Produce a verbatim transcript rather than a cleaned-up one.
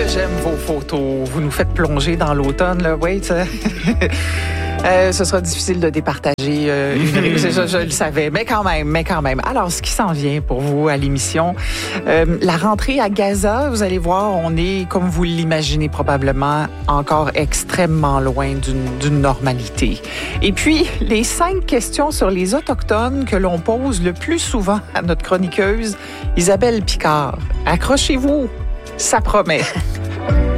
j'aime vos photos. Vous nous faites plonger dans l'automne, là. Oui, ça... Euh, ce sera difficile de départager euh, une rue, je, je le savais, mais quand même, mais quand même. Alors, ce qui s'en vient pour vous à l'émission, euh, la rentrée à Gaza, vous allez voir, on est, comme vous l'imaginez probablement, encore extrêmement loin d'une, d'une normalité. Et puis, les cinq questions sur les Autochtones que l'on pose le plus souvent à notre chroniqueuse, Isabelle Picard. Accrochez-vous, ça promet.